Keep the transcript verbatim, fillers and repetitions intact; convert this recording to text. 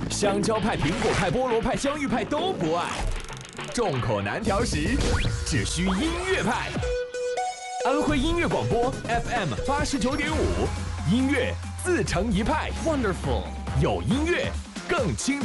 香蕉派、苹果派、菠萝派、香芋派都不爱，众口难调时，只需音乐派。安徽音乐广播 F M 八十九点五，音乐自成一派。Wonderful， 有音乐更青春。